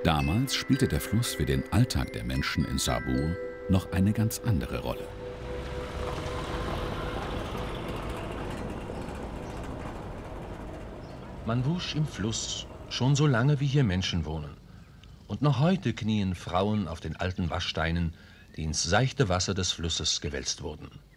Damals spielte der Fluss für den Alltag der Menschen in Sabur noch eine ganz andere Rolle. Man wusch im Fluss, schon so lange wie hier Menschen wohnen. Und noch heute knien Frauen auf den alten Waschsteinen, die ins seichte Wasser des Flusses gewälzt wurden.